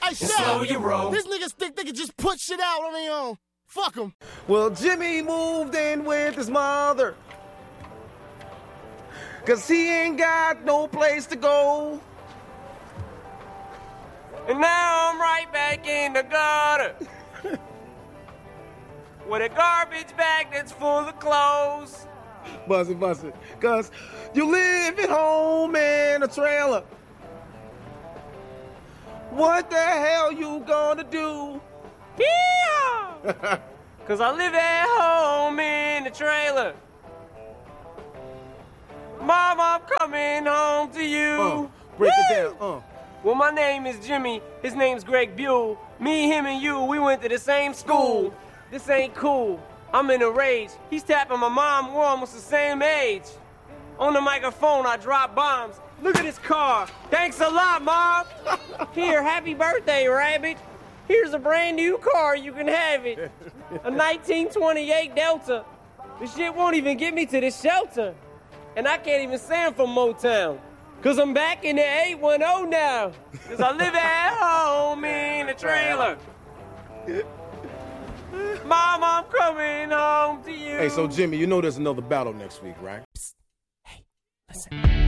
right, shut slow up. your roll. These niggas think they can just put shit out on their own. Fuck them. Well, Jimmy moved in with his mother, 'cause he ain't got no place to go. And now I'm right back in the gutter with a garbage bag that's full of clothes. Bust it, 'cause you live at home in a trailer. What the hell you gonna do? Yeah! 'Cause I live at home in the trailer. Mom, I'm coming home to you. Break it down. Well, my name is Jimmy. His name's Greg Buell. Me, him, and you, we went to the same school. This ain't cool. I'm in a rage. He's tapping my mom. We're almost the same age. On the microphone, I drop bombs. Look at this car. Thanks a lot, Mom. Here, happy birthday, Rabbit. Here's a brand new car. You can have it. A 1928 Delta. This shit won't even get me to the shelter. And I can't even say I'm from Motown. 'Cause I'm back in the 810 now. 'Cause I live at home in the trailer. Mom, I'm coming home to you. Hey, so Jimmy, you know there's another battle next week, right? Hey, listen.